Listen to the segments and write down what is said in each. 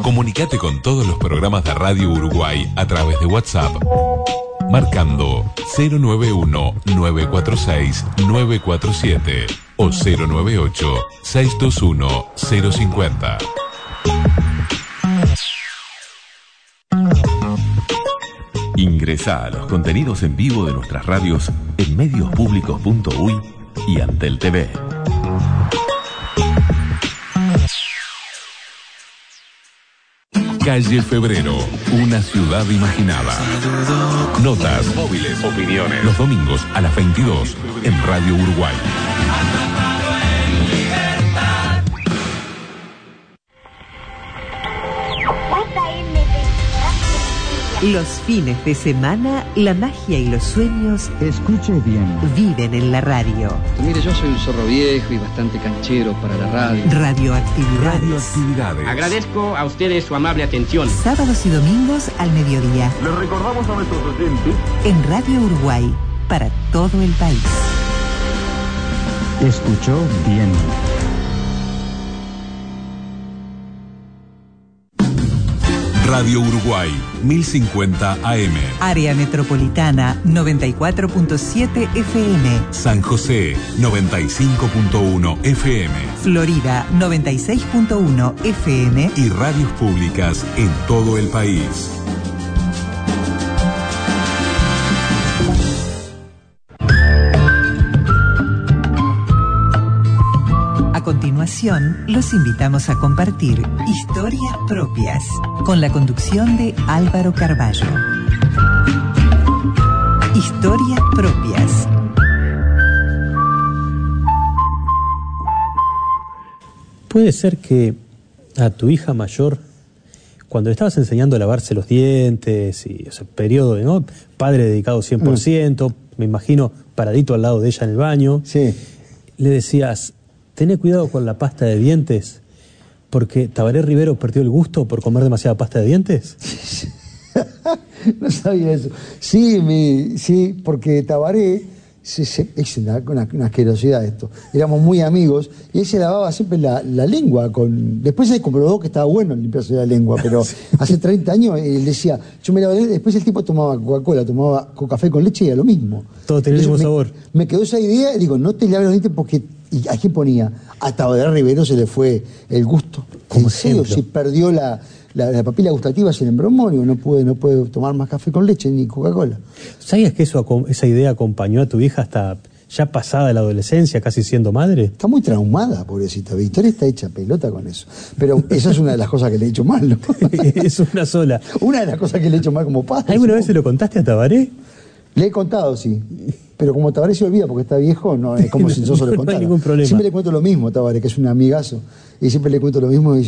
Comunicate con todos los programas de Radio Uruguay a través de WhatsApp, marcando 091-946-947 o 098-621-050. Ingresá a los contenidos en vivo de nuestras radios en mediospublicos.uy y Antel TV. Calle Febrero, una ciudad imaginada. Notas, móviles, opiniones. Los domingos a las 22 en Radio Uruguay. Los fines de semana, la magia y los sueños, escuche bien, viven en la radio. Mire, yo soy un zorro viejo y bastante canchero para la radio. Radioactividades. Agradezco a ustedes su amable atención. Sábados y domingos al mediodía. Les recordamos a nuestros oyentes en Radio Uruguay, para todo el país. Escuchó bien. Radio Uruguay, 1050 AM. Área Metropolitana, 94.7 FM. San José, 95.1 FM. Florida, 96.1 FM. Y radios públicas en todo el país. A continuación, los invitamos a compartir historias propias, con la conducción de Álvaro Carballo. Historias propias. Puede ser que a tu hija mayor, cuando le estabas enseñando a lavarse los dientes, y ese periodo, ¿no? Padre dedicado 100%, me imagino paradito al lado de ella en el baño, sí, le decías: tené cuidado con la pasta de dientes, porque Tabaré Rivero perdió el gusto por comer demasiada pasta de dientes. No sabía eso. Sí, sí, porque Tabaré es una asquerosidad esto. Éramos muy amigos y él se lavaba siempre la lengua con. Después se comprobó que estaba bueno limpiarse la lengua, pero hace 30 años él decía, yo me lavaba. Después el tipo tomaba Coca-Cola, tomaba café con leche y era lo mismo. Todo tenía el mismo sabor. Me quedó esa idea y digo, no te laves los dientes porque. ¿Y a quién ponía? A Tabaré Rivero se le fue el gusto. Como serio, si perdió la papila gustativa, se le embromó, no puede tomar más café con leche ni Coca-Cola. ¿Sabías que esa idea acompañó a tu hija hasta ya pasada la adolescencia, casi siendo madre? Está muy traumada, pobrecita. Victoria está hecha pelota con eso. Pero esa es una de las cosas que le he hecho mal, ¿no? Es una sola. Una de las cosas que le he hecho mal como padre. ¿Alguna vez se lo contaste a Tabaré? Le he contado, sí. Pero como Tabaré se olvida porque está viejo, no es como si yo se lo contara. No hay ningún problema. Siempre le cuento lo mismo a Tabaré, que es un amigazo. Y siempre le cuento lo mismo y dice,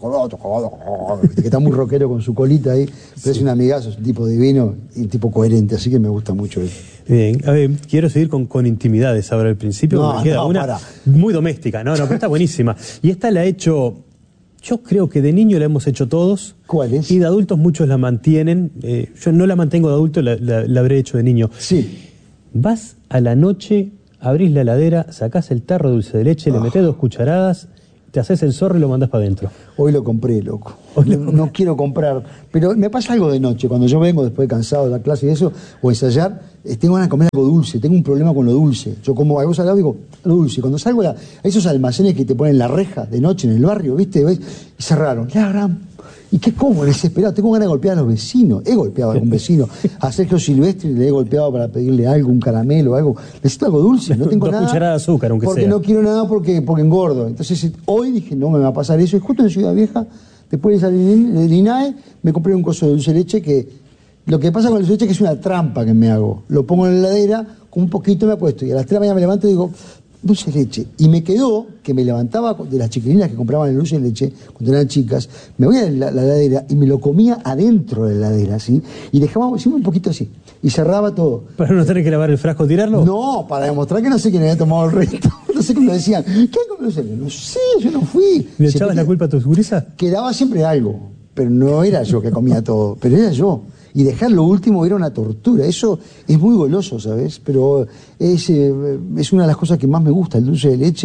que está muy rockero con su colita ahí. Pero es un amigazo, es un tipo divino y un tipo coherente, así que me gusta mucho eso. Bien, a ver, quiero seguir con intimidades ahora al principio. No, me queda una para. Muy doméstica, pero está buenísima. Y esta la he hecho, yo creo que de niño la hemos hecho todos. ¿Cuál es? Y de adultos muchos la mantienen. Yo no la mantengo de adulto, la habré hecho de niño. Sí. Vas a la noche, abrís la heladera, sacás el tarro de dulce de leche, le metés 2 cucharadas, te haces el zorro y lo mandás para adentro. Hoy lo compré, loco. No quiero comprar. Pero me pasa algo de noche. Cuando yo vengo después de cansado de la clase y eso, o ensayar, tengo ganas de comer algo dulce. Tengo un problema con lo dulce. Yo como algo salado digo, lo dulce. Cuando salgo a esos almacenes que te ponen la reja de noche en el barrio, ¿viste? ¿Ves? Y cerraron. La gran... ¿Y qué como? Desesperado. Tengo ganas de golpear a los vecinos. He golpeado a algún vecino. A Sergio Silvestre le he golpeado para pedirle algo, un caramelo, algo. Necesito algo dulce. No tengo nada. 2 cucharadas de azúcar, aunque porque sea. No quiero nada porque engordo. Entonces hoy dije, no me va a pasar eso. Y justo en Ciudad Vieja, después de salir del INAE, me compré un coso de dulce de leche que... Lo que pasa con el dulce de leche es que es una trampa que me hago. Lo pongo en la heladera, con un poquito me apuesto. Y a las 3 de la mañana me levanto y digo... dulce de leche. Y me quedó que me levantaba de las chiquilinas que compraban el dulce de leche cuando eran chicas, me voy a la heladera y me lo comía adentro de la heladera, ¿sí? Y dejaba siempre un poquito así. Y cerraba todo. ¿Para no tener que lavar el frasco, tirarlo? No, para demostrar que no sé quién había tomado el resto. No sé cómo me decían. ¿Qué hay con dulce de leche? No sé, yo no fui. ¿Le echabas la culpa a tu gurisa? Quedaba siempre algo. Pero no era yo que comía todo. Pero era yo. Y dejar lo último era una tortura. Eso es muy goloso, ¿sabes? Pero es una de las cosas que más me gusta, el dulce de leche.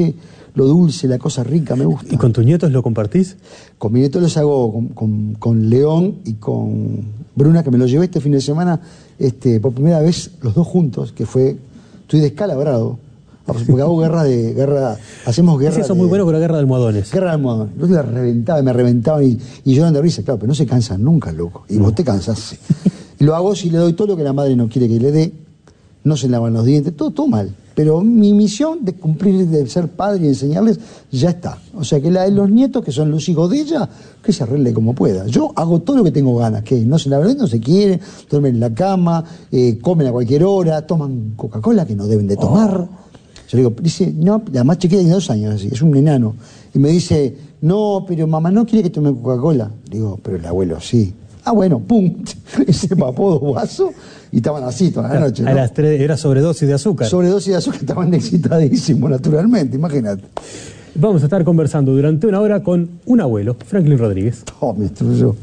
lo dulce, la cosa rica, me gusta. ¿Y con tus nietos lo compartís? Con mis nietos los hago con León y con Bruna, que me lo llevé este fin de semana, por primera vez los dos juntos, que estoy descalabrado. Porque hago hacemos guerra. Eso es muy bueno con la guerra de almohadones. Guerra de almohadones. Yo me reventaban y lloran de risa, claro, pero no se cansan nunca, loco. Y vos te cansás. Y lo hago si le doy todo lo que la madre no quiere que le dé, no se lavan los dientes, todo mal. Pero mi misión de cumplir, de ser padre y enseñarles, ya está. O sea que la de los nietos, que son los hijos de ella, que se arregle como pueda. Yo hago todo lo que tengo ganas, que no se lavan los dientes, no se quieren, duermen en la cama, comen a cualquier hora, toman Coca-Cola que no deben de tomar. Yo le digo, dice, no, la más chiquita tiene 2 años, así, es un enano. Y me dice, no, pero mamá no quiere que tome Coca-Cola. Digo, pero el abuelo sí. Ah, bueno, pum, y se papó 2 vasos y estaban así toda la noche, ¿no? A las 3 era sobredosis de azúcar. Sobredosis de azúcar, estaban excitadísimos, naturalmente, imagínate. Vamos a estar conversando durante 1 hora con un abuelo, Franklin Rodríguez. Oh, me destruyó.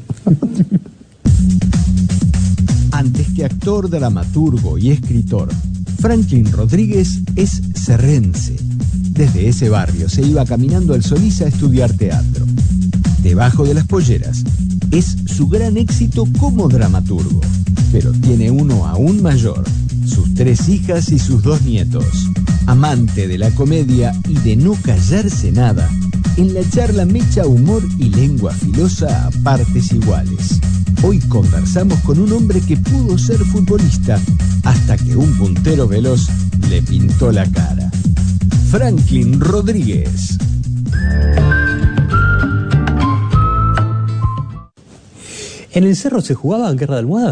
Antes que actor, dramaturgo y escritor, Franklin Rodríguez es serrense. Desde ese barrio se iba caminando al Solís a estudiar teatro. Debajo de las polleras es su gran éxito como dramaturgo, pero tiene uno aún mayor, sus 3 hijas y sus 2 nietos. Amante de la comedia y de no callarse nada, en la charla mecha humor y lengua filosa a partes iguales. Hoy conversamos con un hombre que pudo ser futbolista hasta que un puntero veloz le pintó la cara. Franklin Rodríguez. ¿En el cerro se jugaba en guerra de almohadas?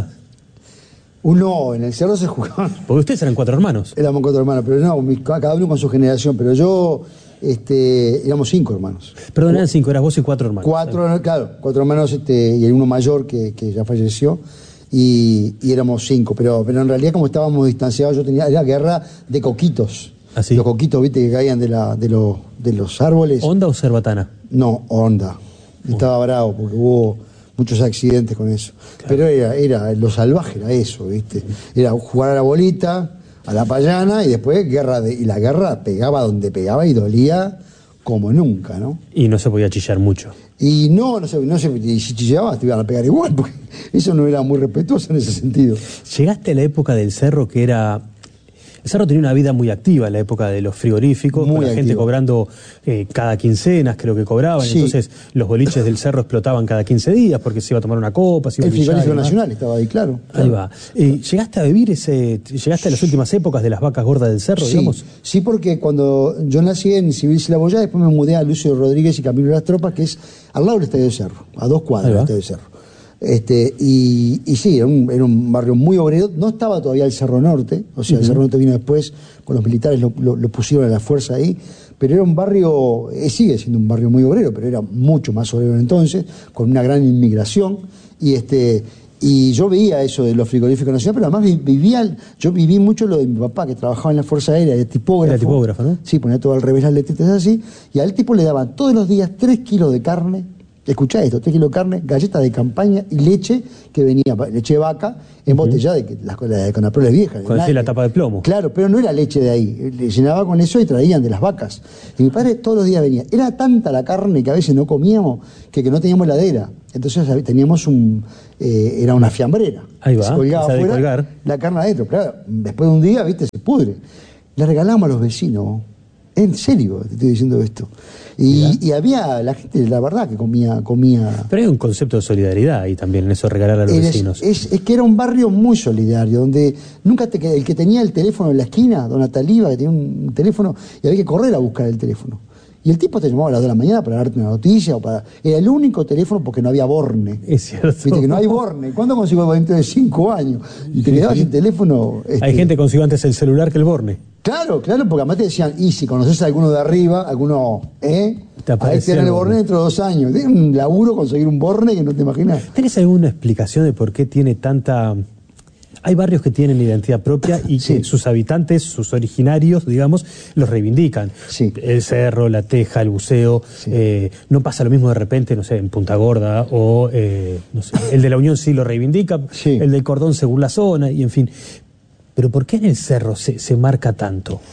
No, en el cerro se jugaba. Porque ustedes eran 4 hermanos. Éramos 4 hermanos, pero no, cada uno con su generación. Pero yo, éramos 5 hermanos. Perdón, eran 5, eras vos y 4 hermanos. 4 hermanos y el uno mayor que ya falleció. Y éramos 5. Pero en realidad, como estábamos distanciados, era guerra de coquitos. ¿Así? Los coquitos, viste, que caían de los árboles. ¿Onda o cerbatana? No, onda. Estaba bravo porque hubo muchos accidentes con eso. Claro. Pero era lo salvaje, era eso, ¿viste? Era jugar a la bolita, a la payana, y después y la guerra pegaba donde pegaba y dolía como nunca, ¿no? Y no se podía chillar mucho. Y no se, y si chillabas te iban a pegar igual, porque eso no era muy respetuoso en ese sentido. ¿Llegaste a la época del cerro que era... El cerro tenía una vida muy activa en la época de los frigoríficos, con la gente cobrando cada quincenas, creo que cobraban, sí. Entonces los boliches del cerro explotaban cada 15 días porque se iba a tomar una copa, se iba el frigorífico nacional estaba ahí, claro. Ahí va. ¿Llegaste a vivir llegaste a las últimas épocas de las vacas gordas del cerro, sí, digamos? Sí, porque cuando yo nací en Civil y La Boyá, después me mudé a Lucio Rodríguez y Camilo de las Tropas, que es al lado del Estadio de Cerro, a 2 cuadras del Estadio de Cerro. Y sí, era un barrio muy obrero. No estaba todavía el Cerro Norte, o sea, el Cerro Norte vino después, con los militares lo pusieron a la fuerza ahí, pero era un barrio, sigue siendo un barrio muy obrero, pero era mucho más obrero entonces, con una gran inmigración, y yo veía eso de los frigoríficos nacionales, pero además yo viví mucho lo de mi papá, que trabajaba en la Fuerza Aérea, era tipógrafo. Era tipógrafo, ¿no? Sí, ponía todo al revés las letritas así, y al tipo le daban todos los días 3 kilos de carne. Escuchá esto, 3 kilos de carne, galletas de campaña y leche que venía, leche de vaca, embotellada, la de Conaprol es vieja. Con la tapa de plomo. Claro, pero no era leche de ahí, le llenaba con eso y traían de las vacas. Y mi padre todos los días venía. Era tanta la carne que a veces no comíamos que no teníamos heladera. Entonces teníamos era una fiambrera. Ahí va, se colgaba afuera, colgar la carne adentro. Claro, después de un día, viste, se pudre. Le regalamos a los vecinos. En serio, te estoy diciendo esto. Y había la gente, la verdad, que comía. Pero hay un concepto de solidaridad ahí también, en eso, regalar a los vecinos. Es que era un barrio muy solidario, donde nunca el que tenía el teléfono en la esquina, don Ataliba, que tenía un teléfono, y había que correr a buscar el teléfono. Y el tipo te llamaba a las 2 de la mañana para darte una noticia, era el único teléfono porque no había borne. Es cierto. Viste que no hay borne. ¿Cuándo consigo dentro de 5 años? Y te quedabas sin teléfono. Hay gente que consiguió antes el celular que el borne. Claro, porque además te decían, y si conoces a alguno de arriba, alguno, ahí tienen el borne dentro de 2 años. Es un laburo conseguir un borne que no te imaginas. ¿Tenés alguna explicación de por qué tiene tanta... Hay barrios que tienen identidad propia y que sus habitantes, sus originarios, digamos, los reivindican. Sí. El cerro, la teja, el buceo. Sí. No pasa lo mismo de repente, no sé, en Punta Gorda o, no sé, el de la Unión sí lo reivindica, el del Cordón según la zona y en fin. Pero ¿por qué en el cerro se marca tanto?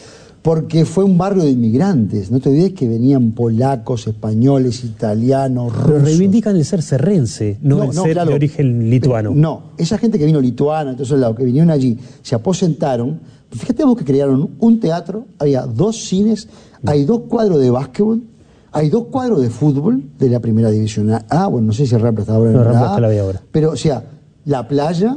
Porque fue un barrio de inmigrantes. No te olvides que venían polacos, españoles, italianos, rusos. Pero reivindican el ser serrense, no el ser claro, de origen lituano. No, esa gente que vino lituana, entonces los que vinieron allí, se aposentaron. Fíjate vos que crearon un teatro, había 2 cines, hay 2 cuadros de básquetbol, hay 2 cuadros de fútbol de la primera división A. Bueno, no sé si el Rampla está ahora en la A. La ve ahora. Pero, o sea, la playa,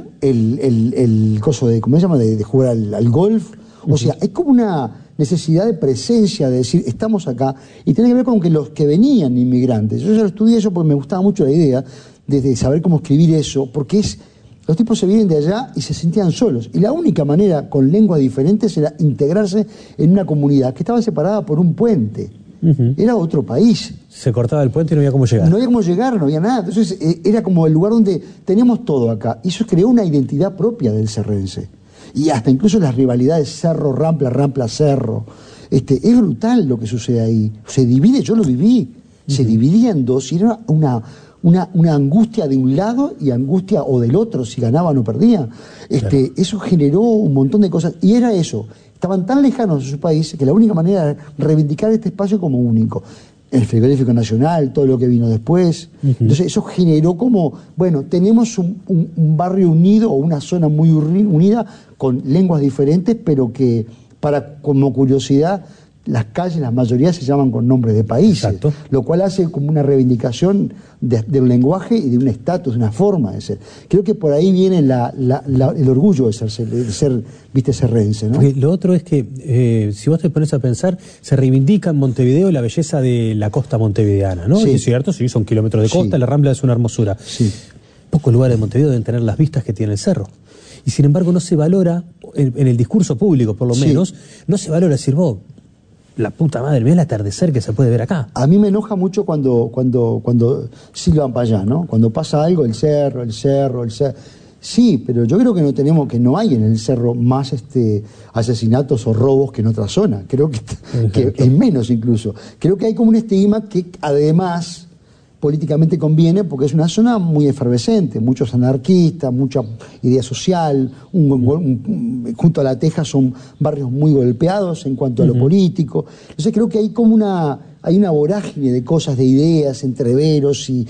el coso de, ¿cómo se llama? De jugar al golf. O sea, es como una necesidad de presencia, de decir, estamos acá. Y tiene que ver con que los que venían inmigrantes. Yo ya lo estudié eso porque me gustaba mucho la idea de saber cómo escribir eso, porque los tipos se vienen de allá y se sentían solos. Y la única manera, con lenguas diferentes, era integrarse en una comunidad que estaba separada por un puente. Era otro país. Se cortaba el puente y no había cómo llegar. No había cómo llegar, no había nada. Entonces era como el lugar donde teníamos todo acá. Y eso creó una identidad propia del serrense. Y hasta incluso las rivalidades Cerro, Rampla, Rampla, Cerro. Es brutal lo que sucede ahí. Se divide, yo lo viví. Se dividía en 2 y era una angustia de un lado y angustia o del otro, si ganaban o perdían. Claro. Eso generó un montón de cosas. Y era eso. Estaban tan lejanos de su país que la única manera era reivindicar este espacio como único. El frigorífico nacional, todo lo que vino después. Entonces eso generó como, bueno, tenemos un barrio unido o una zona muy unida con lenguas diferentes, pero que como curiosidad, las calles, la mayoría se llaman con nombres de países. Exacto. Lo cual hace como una reivindicación de un lenguaje y de un estatus, de una forma de ser. Creo que por ahí viene el orgullo de ser viste, serrense, ¿no? Porque lo otro es que, si vos te pones a pensar, se reivindica en Montevideo la belleza de la costa montevideana, ¿no? Sí. Es cierto, sí, son kilómetros de costa, sí. La Rambla es una hermosura. Sí. Pocos lugares de Montevideo deben tener las vistas que tiene el cerro. Y sin embargo no se valora, en el discurso público por lo menos, no se valora decir, vos, la puta madre, mirá el atardecer que se puede ver acá. A mí me enoja mucho cuando silban para allá, ¿no? Cuando pasa algo, el cerro. Sí, pero yo creo que no hay en el cerro más asesinatos o robos que en otra zona. Creo que es menos incluso. Creo que hay como un estigma que además políticamente conviene porque es una zona muy efervescente, muchos anarquistas, mucha idea social, junto a La Teja son barrios muy golpeados en cuanto a lo político. Entonces creo que hay como una vorágine de cosas, de ideas, entreveros y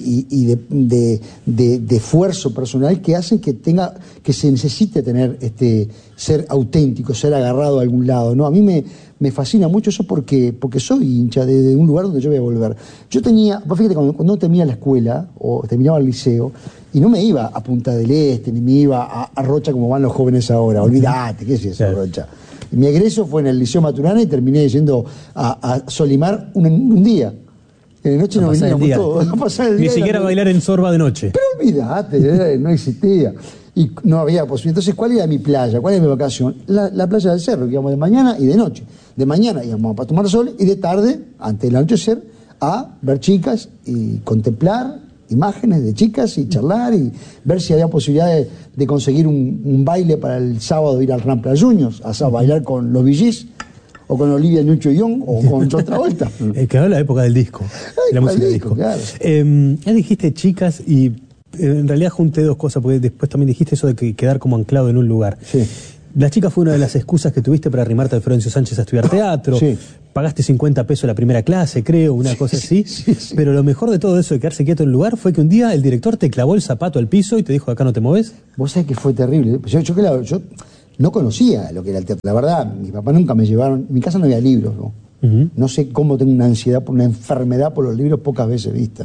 de esfuerzo personal que hacen que se necesite tener ser auténtico, ser agarrado a algún lado, ¿no? A mí me fascina mucho eso porque soy hincha de un lugar donde yo voy a volver. Yo fíjate, cuando terminaba la escuela o terminaba el liceo, y no me iba a Punta del Este, ni me iba a Rocha como van los jóvenes ahora. Olvídate, ¿qué es eso, Rocha? Mi egreso fue en el Liceo Maturana y terminé yendo a Solimar un día. En la noche no veníamos todos. Ni siquiera bailar en Sorba de noche. Pero olvídate, no existía. Y no había posibilidad. Entonces, ¿cuál era mi playa? ¿Cuál era mi vacación? La playa del Cerro, que íbamos de mañana y de noche. De mañana íbamos para tomar sol y de tarde, antes del anochecer, a ver chicas y contemplar imágenes de chicas y charlar y ver si había posibilidad de conseguir un baile para el sábado, ir al Rampla Juniors, a bailar con los VGs o con Olivia Newton-John o con John Travolta. Claro, la época del disco, la música del disco. Claro. Ya dijiste chicas y en realidad junté 2 cosas, porque después también dijiste eso de quedar como anclado en un lugar. Sí. La chica fue una de las excusas que tuviste para arrimarte al Florencio Sánchez a estudiar teatro. Sí. Pagaste 50 pesos la primera clase, creo, una cosa así. Sí. Pero lo mejor de todo eso de quedarse quieto en el lugar fue que un día el director te clavó el zapato al piso y te dijo, acá no te moves. Vos sabés que fue terrible. Yo no conocía lo que era el teatro. La verdad, mis papás nunca me llevaron. En mi casa no había libros, ¿no? No sé cómo tengo una ansiedad, una enfermedad por los libros pocas veces vista.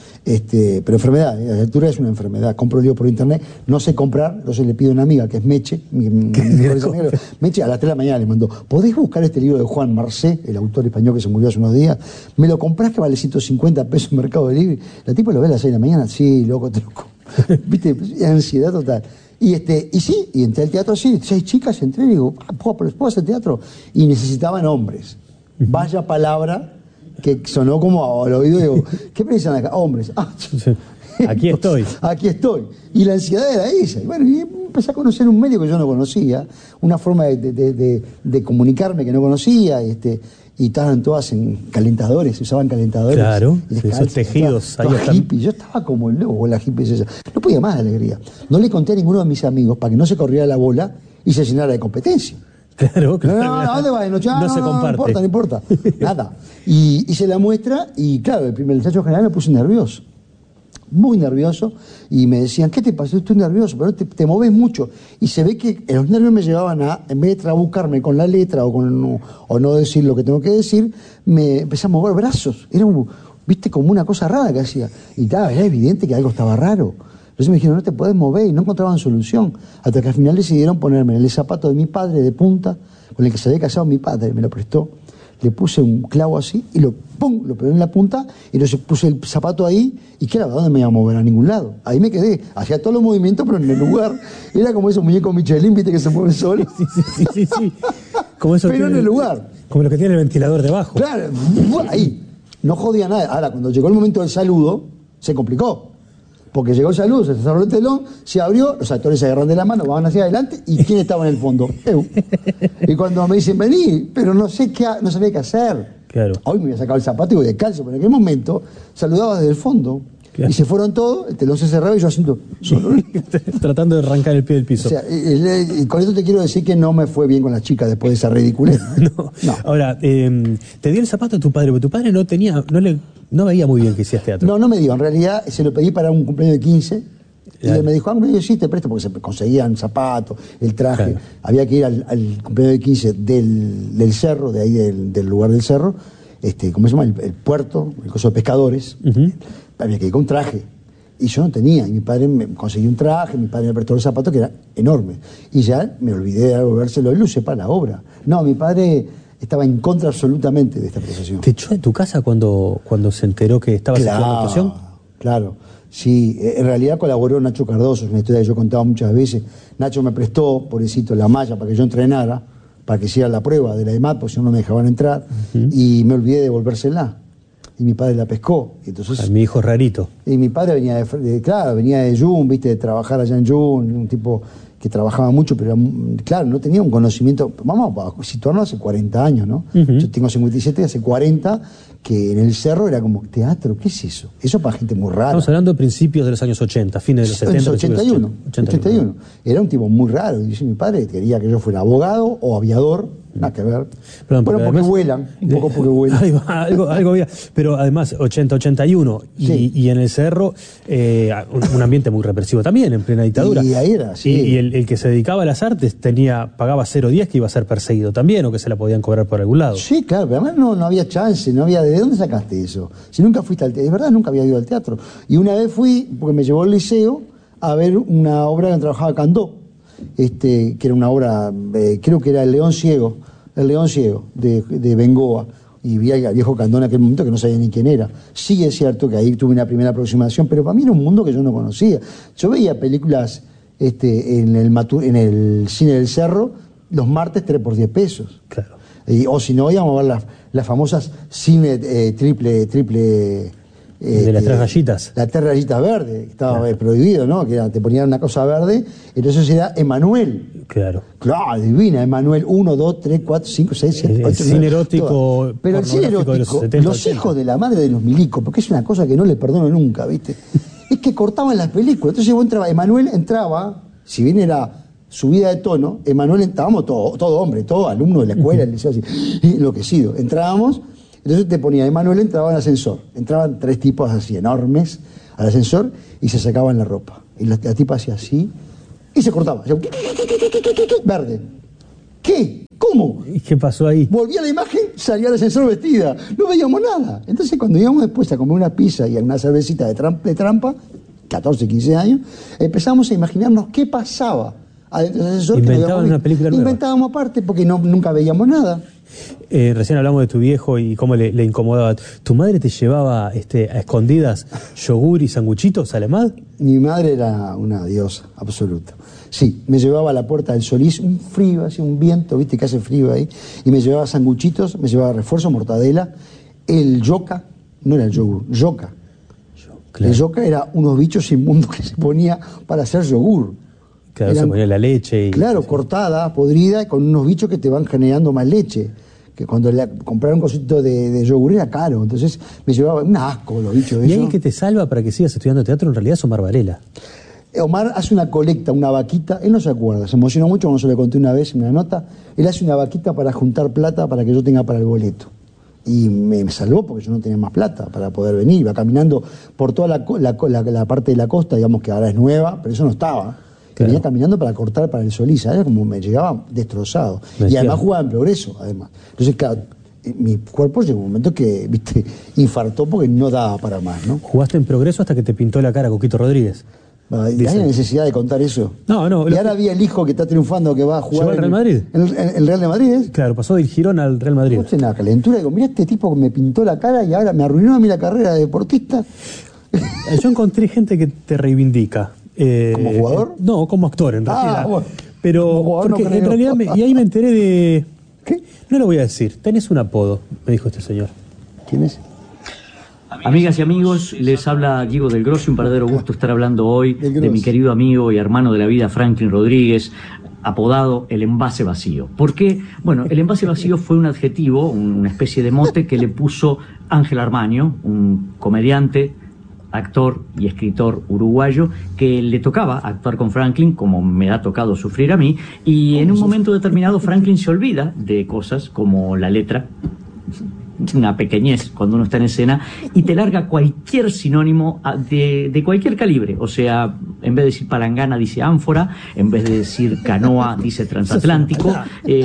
Pero enfermedad, la lectura es una enfermedad. Compro libros por internet, no sé comprar, entonces le pido a una amiga que es Meche, Meche a las 3 de la mañana le mandó, ¿podés buscar este libro de Juan Marcé, el autor español que se murió hace unos días? ¿Me lo comprás que vale 150 pesos en Mercado de Libre? La tipo lo ve a las 6 de la mañana, sí, loco, te loco. ¿Viste? Ansiedad total. Y entré al teatro así, 6 chicas, entré y digo, ¿puedo hacer teatro? Y necesitaban hombres. Vaya palabra que sonó como al oído y digo, ¿qué precisan acá? Hombres. Aquí estoy. Aquí estoy. Y la ansiedad era esa. Y bueno, y empecé a conocer un medio que yo no conocía, una forma de comunicarme que no conocía, y estaban todas en calentadores, se usaban calentadores. Claro, esos tejidos. Hippies. Yo estaba como el lobo con las hippies esas. No podía más de alegría. No le conté a ninguno de mis amigos para que no se corriera la bola y se llenara de competencia. Claro, claro. No, ¿dónde va de noche? No se comparte. No importa. Nada. Y se la muestra, y claro, el muchacho general me puso nervioso. Muy nervioso. Y me decían, ¿qué te pasa? Estoy nervioso, pero te moves mucho. Y se ve que los nervios me llevaban a, en vez de trabucarme con la letra o no decir lo que tengo que decir, me empecé a mover brazos. Era viste, como una cosa rara que hacía. Y era evidente que algo estaba raro. Entonces me dijeron, no te puedes mover, y no encontraban solución. Hasta que al final decidieron ponerme en el zapato de mi padre de punta, con el que se había casado mi padre, me lo prestó. Le puse un clavo así y lo pegué en la punta, y entonces puse el zapato ahí, y claro, ¿a dónde me iba a mover? A ningún lado. Ahí me quedé. Hacía todos los movimientos, pero en el lugar. Era como esos muñecos Michelin, viste, que se mueven solos. Sí. Como eso pero en el lugar. Como lo que tiene el ventilador debajo. Claro, ahí. No jodía nada. Ahora, cuando llegó el momento del saludo, se complicó. Porque llegó el saludo, se cerró el telón, se abrió, los actores se agarran de la mano, van hacia adelante, ¿y quién estaba en el fondo? Y cuando me dicen, vení, pero no sabía qué hacer. Claro. Hoy me había sacado el zapato y voy descalzo, pero en aquel momento saludaba desde el fondo. Claro. Y se fueron todos, el telón se cerraba y yo haciendo solo. Tratando de arrancar el pie del piso. O sea, con esto te quiero decir que no me fue bien con las chicas después de esa ridiculez. No. Ahora, te dio el zapato a tu padre, porque tu padre no veía muy bien que hacías teatro. No me dio. En realidad se lo pedí para un cumpleaños de 15. Y él me dijo, cumpleaños sí, te presto, porque se conseguían zapatos, el traje. Claro. Había que ir al cumpleaños de 15 del cerro, de ahí del lugar del cerro, ¿cómo se llama? El puerto, el coso de pescadores. Había que ir con traje. Y yo no tenía. Y mi padre me consiguió un traje, mi padre me prestó el zapato, que era enorme. Y ya me olvidé de devolvérselo y lo usé para la obra. No, mi padre estaba en contra absolutamente de esta profesión. ¿Te echó de tu casa cuando se enteró que estabas estudiando actuación? Claro. Sí, en realidad colaboró Nacho Cardoso, es una historia que yo he contado muchas veces. Nacho me prestó, pobrecito, la malla para que yo entrenara, para que hiciera la prueba de la EMAT, porque si no me dejaban entrar, y me olvidé de devolvérsela. Y mi padre la pescó. Y entonces, mi hijo es rarito. Y mi padre venía venía de Jun, viste, de trabajar allá en Jun, un tipo que trabajaba mucho, pero claro, no tenía un conocimiento. Vamos a situarnos hace 40 años, ¿no? Yo tengo 57, hace 40, que en el cerro era como, teatro, ¿qué es eso? Eso para gente muy rara. Estamos hablando de principios de los años 80, fines de los 70. 81. Era un tipo muy raro. Y dice, mi padre quería que yo fuera abogado o aviador, nada que ver. Perdón, bueno, porque además, vuelan, un poco porque vuelan. Algo había. Pero además, 80-81, y en el cerro, un ambiente muy represivo también, en plena dictadura. Y ahí era, sí. Y el que se dedicaba a las artes pagaba 0.10 que iba a ser perseguido también, o que se la podían cobrar por algún lado. Sí, claro, pero además no había chance, ¿de dónde sacaste eso? Si nunca fuiste al teatro, de verdad nunca había ido al teatro. Y una vez fui, porque me llevó al liceo, a ver una obra que trabajaba Candó, que era una obra, creo que era El León Ciego, de Bengoa. Y vi al viejo Candó en aquel momento que no sabía ni quién era. Sí es cierto que ahí tuve una primera aproximación, pero para mí era un mundo que yo no conocía. Yo veía películas en el cine del Cerro los martes 3 por 10 pesos. Claro. O si no, íbamos a ver las famosas cine triple de las 3 rayitas. Las 3 rayitas verdes, que estaba prohibido, ¿no? Que te ponían una cosa verde, entonces era Emanuel. Claro. Claro, divina, Emanuel 1, 2, 3, 4, 5, 6, 7, 8, el cine erótico. Pero el cine erótico, los hijos de la madre de los milicos, porque es una cosa que no le perdono nunca, ¿viste? Es que cortaban las películas. Entonces vos Emanuel entraba, si bien era subida de tono, Emanuel estábamos todo hombre, todo alumno de la escuela, el liceo, así, enloquecido. Entrábamos, entonces te ponía Emanuel, entraba en ascensor. Entraban 3 tipos así enormes al ascensor y se sacaban la ropa. Y la tipa hacía así y se cortaba. Verde. ¿Qué? ¿Cómo? ¿Y qué pasó ahí? Volvía la imagen, salía al ascensor vestida. No veíamos nada. Entonces cuando íbamos después a comer una pizza y una cervecita de trampa, 14, 15 años, empezamos a imaginarnos qué pasaba adentro del ascensor. Inventaban una película nueva. Inventábamos aparte porque nunca veíamos nada. Recién hablamos de tu viejo y cómo le incomodaba. ¿Tu madre te llevaba a escondidas yogur y sanguchitos a la EMAT? Mi madre era una diosa absoluta. Sí, me llevaba a la Puerta del Solís, un frío, así un viento, viste que hace frío ahí, y me llevaba sanguchitos, me llevaba refuerzo, mortadela, el yoca, no era el yogur, yoca. Claro. El yoca era unos bichos inmundos que se ponía para hacer yogur. Claro, se ponía la leche y... Claro, cortada, podrida, con unos bichos que te van generando más leche. Que cuando comprar un cosito de yogur era caro, entonces me llevaba un asco los bichos de ¿Y eso. ahí que te salva para que sigas estudiando teatro en realidad es Omar Varela? Omar hace una colecta, una vaquita, él no se acuerda, se emocionó mucho cuando se le conté una vez en una nota, él hace una vaquita para juntar plata para que yo tenga para el boleto. Y me salvó porque yo no tenía más plata para poder venir, iba caminando por toda la parte de la costa, digamos que ahora es nueva, pero eso no estaba. Venía caminando para cortar para el Solís, era como me llegaba destrozado. Y además jugaba en Progreso, además. Entonces, claro, mi cuerpo llegó un momento que, viste, infartó porque no daba para más, ¿no? Jugaste en Progreso hasta que te pintó la cara Coquito Rodríguez. ¿Hay necesidad de contar eso? No. Y ahora había el hijo que está triunfando, que va a jugar al Real Madrid. ¿El Real de Madrid es? Claro, pasó del Girón al Real Madrid. No sé, la calentura, digo, mira este tipo que me pintó la cara y ahora me arruinó a mí la carrera de deportista. Yo encontré gente que te reivindica. ¿Como jugador? No, como actor, en realidad. Bueno. Pero, porque en realidad, y ahí me enteré de... ¿Qué? No lo voy a decir, tenés un apodo, me dijo este señor. ¿Quién es? Amigas y amigos, les habla Diego del Grossi, un verdadero gusto estar hablando hoy de mi querido amigo y hermano de la vida, Franklin Rodríguez, apodado el envase vacío. ¿Por qué? Bueno, el envase vacío fue un adjetivo, una especie de mote que le puso Ángel Armaño, un comediante, actor y escritor uruguayo, que le tocaba actuar con Franklin, como me ha tocado sufrir a mí, y en un momento determinado Franklin se olvida de cosas como la letra, una pequeñez cuando uno está en escena, y te larga cualquier sinónimo de cualquier calibre. O sea, en vez de decir palangana dice ánfora, en vez de decir canoa dice transatlántico,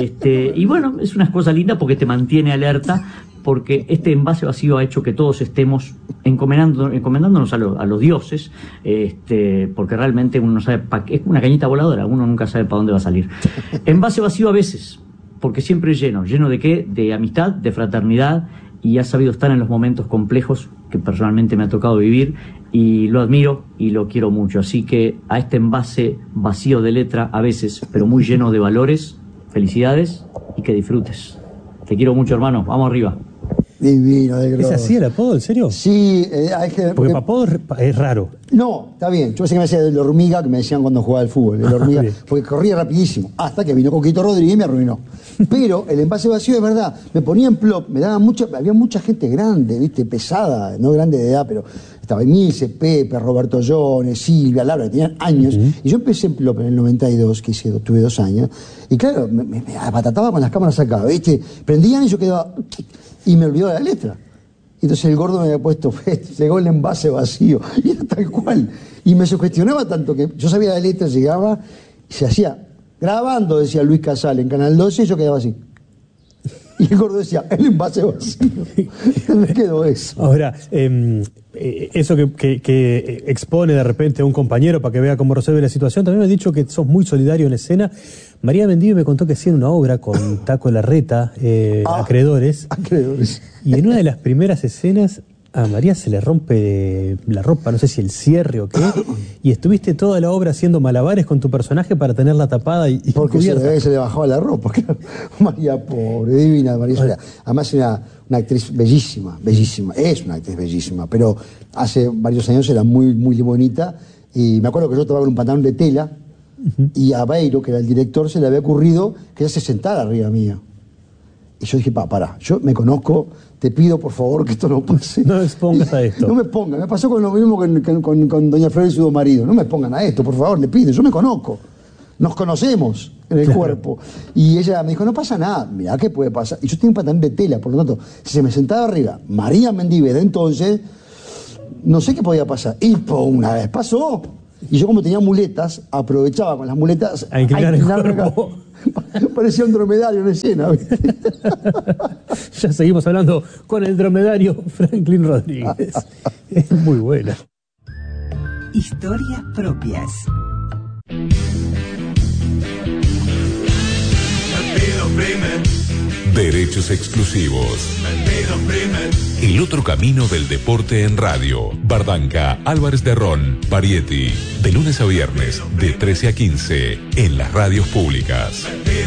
y bueno, es una cosa linda porque te mantiene alerta, porque este envase vacío ha hecho que todos estemos encomendándonos a los dioses, porque realmente uno no sabe, es una cañita voladora, uno nunca sabe para dónde va a salir. Envase vacío a veces, porque siempre es lleno de qué, de amistad, de fraternidad, y ha sabido estar en los momentos complejos que personalmente me ha tocado vivir, y lo admiro y lo quiero mucho. Así que a este envase vacío de letra a veces, pero muy lleno de valores, felicidades y que disfrutes. Te quiero mucho, hermano, vamos arriba. Divino, de Grossi. ¿Es así el apodo, en serio? Sí, porque apodo es raro. No, está bien. Yo pensé que me decía el hormiga, que me decían cuando jugaba al fútbol, el hormiga, porque corría rapidísimo, hasta que vino Coquito Rodríguez y me arruinó. Pero el envase vacío es verdad, me ponía en plop, había mucha gente grande, viste, pesada, no grande de edad, pero estaba Emilce, Pepe, Roberto Jones, Silvia, Laura, que tenían años, y yo empecé en plop en el 92, que tuve 2 años, y claro, me apatataba con las cámaras acá, viste, prendían y yo quedaba, y me olvidaba la letra. Entonces el gordo me había puesto, llegó el envase vacío, y era tal cual. Y me sugestionaba tanto que yo sabía la letra, llegaba, y se hacía, grabando, decía Luis Casal en Canal 12, y yo quedaba así. Y el gordo decía, el envase vacío. Me quedó eso. Ahora, eso que expone de repente a un compañero para que vea cómo resuelve la situación, también me han dicho que sos muy solidario en escena. María Mendive me contó que hacía una obra con Taco Larreta, Acreedores. Acreedores. Y en una de las primeras escenas a María se le rompe la ropa, no sé si el cierre o qué, y estuviste toda la obra haciendo malabares con tu personaje para tenerla tapada y porque cubierta. se le bajaba la ropa, claro. María, pobre, divina María Soledad. Además es una actriz bellísima, es una actriz bellísima, pero hace varios años era muy, muy bonita, y me acuerdo que yo estaba con un pantalón de tela, y a Beiro, que era el director, se le había ocurrido que ella se sentara arriba mía. Y yo dije, pará, yo me conozco, te pido por favor que esto no pase. No me expongas a esto. No me pongan, me pasó con lo mismo con doña Flor y su marido. No me pongan a esto, por favor, le pido, yo me conozco. Nos conocemos en el cuerpo. Y ella me dijo, no pasa nada, mirá qué puede pasar. Y yo tenía un pantalón de tela, por lo tanto, si se me sentaba arriba María Mendive de entonces, no sé qué podía pasar. Y una vez pasó. Y yo como tenía muletas, aprovechaba con las muletas a inclinar el cuerpo. Parecía un dromedario en escena, ¿viste? Ya seguimos hablando con el dromedario Franklin Rodríguez. Es muy buena. Historias propias. Derechos exclusivos. El otro camino del deporte en radio. Bardanca, Álvarez de Ron, Parietti. De lunes a viernes, de 13 a 15, en las radios públicas.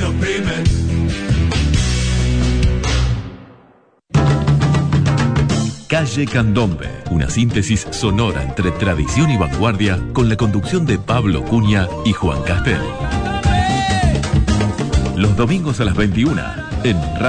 Calle Candombe, una síntesis sonora entre tradición y vanguardia con la conducción de Pablo Cunha y Juan Castel. Los domingos a las 21 en